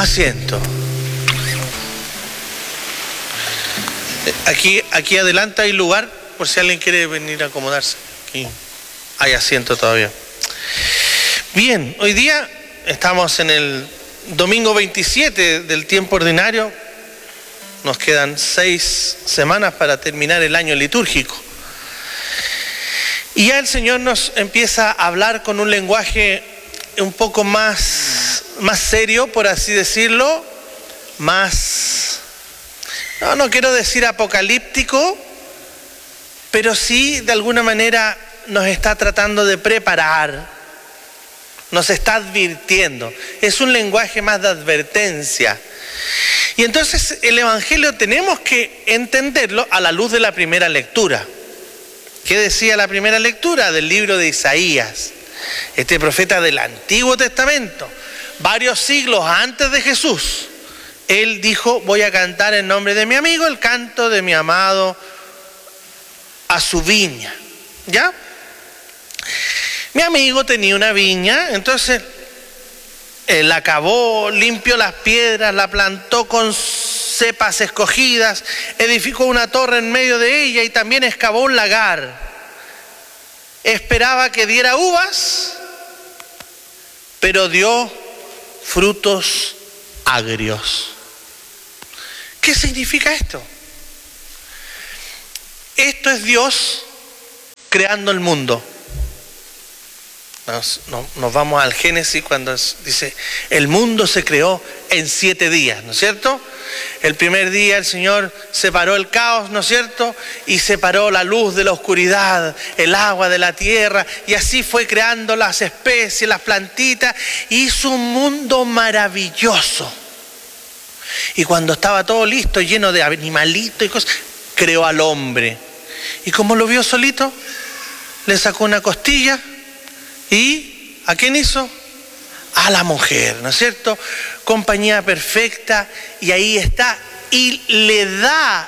Asiento. Aquí adelante hay lugar por si alguien quiere venir a acomodarse. Aquí hay asiento todavía. Bien, hoy día estamos en el domingo 27 del tiempo ordinario. Nos quedan 6 semanas para terminar el año litúrgico. Y ya el Señor nos empieza a hablar con un lenguaje un poco más serio, por así decirlo, no quiero decir apocalíptico, pero sí de alguna manera nos está tratando de preparar, nos está advirtiendo. Es un lenguaje más de advertencia. Y entonces el Evangelio tenemos que entenderlo a la luz de la primera lectura. ¿Qué decía la primera lectura? Del libro de Isaías, este profeta del Antiguo Testamento, varios siglos antes de Jesús. Él dijo: voy a cantar en nombre de mi amigo el canto de mi amado a su viña. ¿Ya? Mi amigo tenía una viña, entonces él la cavó, limpió las piedras, la plantó con cepas escogidas, edificó una torre en medio de ella y también excavó un lagar. Esperaba que diera uvas, pero dio frutos agrios. ¿Qué significa esto? Esto es Dios creando el mundo. Nos vamos al Génesis cuando dice: el mundo se creó en 7 días, ¿no es cierto? El primer día el Señor separó el caos, ¿no es cierto? Y separó la luz de la oscuridad, el agua de la tierra, y así fue creando las especies, las plantitas, hizo un mundo maravilloso. Y cuando estaba todo listo, lleno de animalitos y cosas, creó al hombre. Y como lo vio solito, le sacó una costilla. ¿Y a quién hizo? A la mujer, ¿no es cierto? Compañía perfecta, y ahí está. Y le da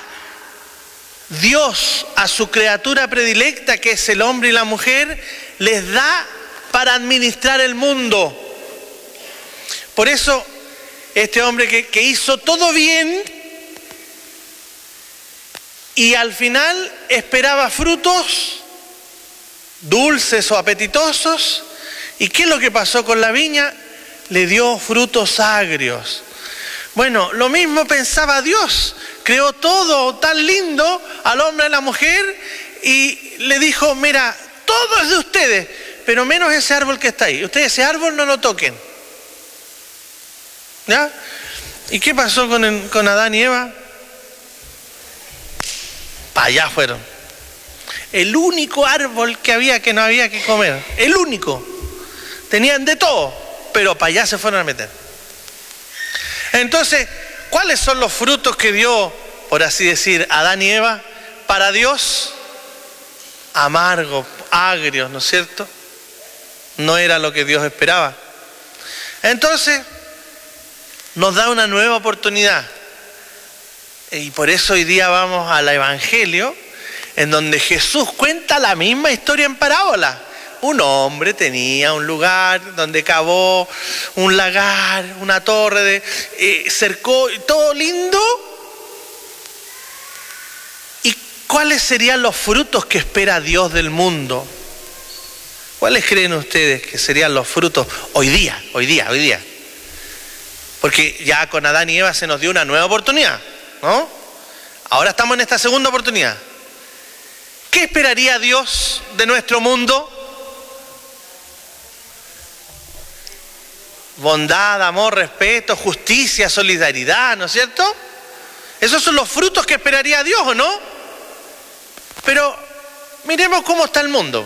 Dios a su criatura predilecta, que es el hombre y la mujer, les da para administrar el mundo. Por eso, este hombre que hizo todo bien y al final esperaba frutos dulces o apetitosos. ¿Y qué es lo que pasó con la viña? Le dio frutos agrios. Bueno, lo mismo pensaba Dios. Creó todo tan lindo al hombre y a la mujer y le dijo: mira, todo es de ustedes, pero menos ese árbol que está ahí. Ustedes ese árbol no lo toquen. ¿Ya? ¿Y qué pasó con Adán y Eva? Para allá fueron. El único árbol que no había que comer. El único. Tenían de todo, pero para allá se fueron a meter. Entonces, ¿cuáles son los frutos que dio, por así decir, Adán y Eva? Para Dios, amargos, agrios, ¿no es cierto? No era lo que Dios esperaba. Entonces, nos da una nueva oportunidad. Y por eso hoy día vamos al Evangelio, en donde Jesús cuenta la misma historia en parábola. Un hombre tenía un lugar donde cavó un lagar, una torre, cercó, todo lindo. ¿Y cuáles serían los frutos que espera Dios del mundo? ¿Cuáles creen ustedes que serían los frutos hoy día? Porque ya con Adán y Eva se nos dio una nueva oportunidad, ¿no? Ahora estamos en esta segunda oportunidad. ¿Qué esperaría Dios de nuestro mundo? Bondad, amor, respeto, justicia, solidaridad, ¿no es cierto? Esos son los frutos que esperaría Dios, ¿o no? Pero miremos cómo está el mundo.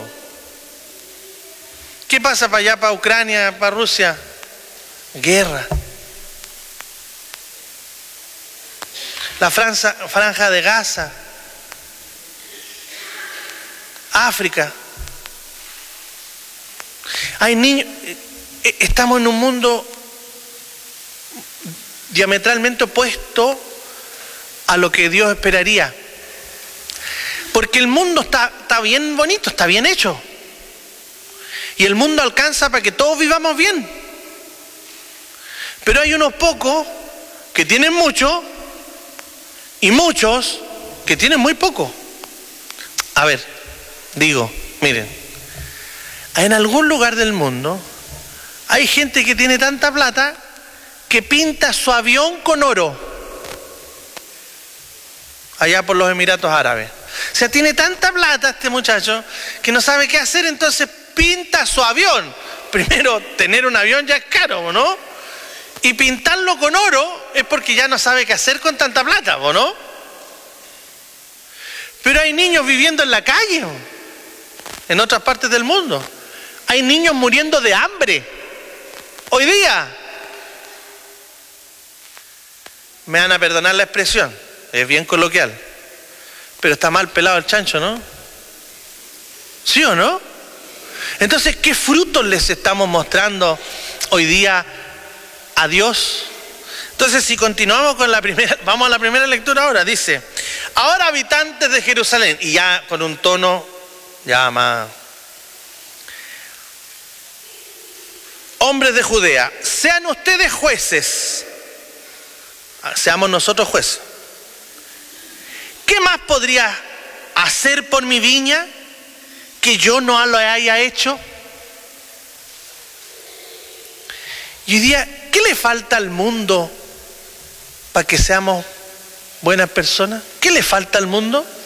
¿Qué pasa para allá, para Ucrania, para Rusia? Guerra. La franja de Gaza. África. Hay niños. Estamos en un mundo diametralmente opuesto a lo que Dios esperaría. Porque el mundo está bien bonito, está bien hecho. Y el mundo alcanza para que todos vivamos bien. Pero hay unos pocos que tienen mucho y muchos que tienen muy poco. A ver, digo, miren, en algún lugar del mundo hay gente que tiene tanta plata que pinta su avión con oro. Allá por los Emiratos Árabes. O sea, tiene tanta plata este muchacho que no sabe qué hacer, entonces pinta su avión. Primero, tener un avión ya es caro, ¿no? Y pintarlo con oro es porque ya no sabe qué hacer con tanta plata, ¿no? Pero hay niños viviendo en la calle, en otras partes del mundo. Hay niños muriendo de hambre. Hoy día. Me van a perdonar la expresión, es bien coloquial. Pero está mal pelado el chancho, ¿no? ¿Sí o no? Entonces, ¿qué frutos les estamos mostrando hoy día a Dios? Entonces, si continuamos con la primera, vamos a la primera lectura ahora, dice, ahora habitantes de Jerusalén, y ya con un tono ya más, hombres de Judea, sean ustedes jueces, seamos nosotros jueces. ¿Qué más podría hacer por mi viña que yo no lo haya hecho? Y hoy día, ¿qué le falta al mundo para que seamos buenas personas? ¿Qué le falta al mundo?